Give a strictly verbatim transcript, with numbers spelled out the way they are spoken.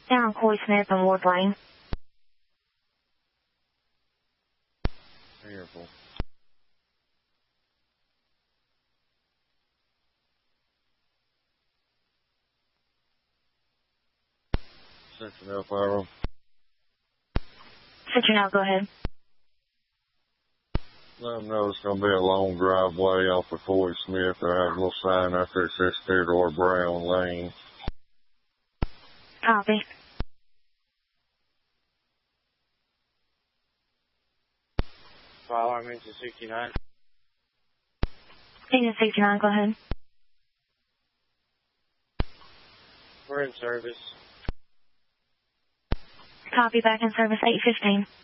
Down Coy Smith and Ward Lane. Careful. Section L, Pyro. Section L, go ahead. Let them know it's going to be a long driveway off of Coy Smith. They have a little sign out there that says Theodore Brown Lane. Copy. Fire alarm engine sixty-nine. Engine sixty-nine, go ahead. We're in service. Copy, back in service eight fifteen.